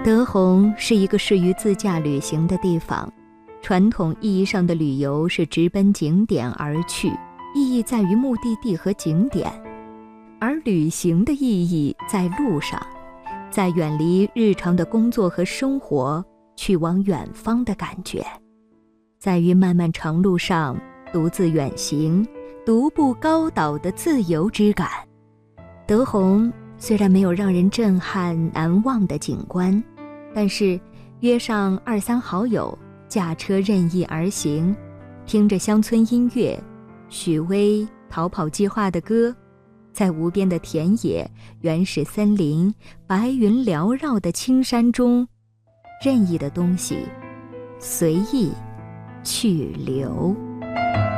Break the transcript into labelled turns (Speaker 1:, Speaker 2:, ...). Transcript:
Speaker 1: 德宏是一个适于自驾旅行的地方，传统意义上的旅游是直奔景点而去，意义在于目的地和景点，而旅行的意义在路上，在远离日常的工作和生活，去往远方的感觉，在于漫漫长路上独自远行，独步高岛的自由之感。德宏虽然没有让人震撼难忘的景观，但是约上2、3好友，驾车任意而行，听着乡村音乐，许巍逃跑计划的歌，在无边的田野、原始森林、白云缭绕的青山中，任意的东西随意去留。